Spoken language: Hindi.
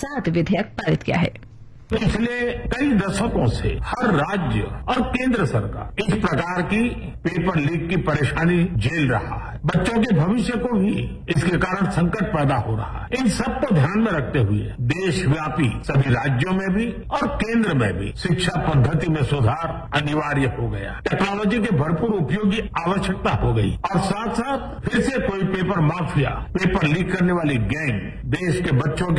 साथ विधेयक पारित किया है। पिछले कई दशकों से हर राज्य और केंद्र सरकार इस प्रकार की पेपर लीक की परेशानी झेल रहा है। बच्चों के भविष्य को भी इसके कारण संकट पैदा हो रहा है। इन सबको ध्यान में रखते हुए देशव्यापी सभी राज्यों में भी और केंद्र में भी शिक्षा पद्धति में सुधार अनिवार्य हो गया। टेक्नोलॉजी के भरपूर उपयोग की आवश्यकता हो गई और साथ साथ फिर से कोई पेपर माफिया, पेपर लीक करने वाली गैंग देश के बच्चों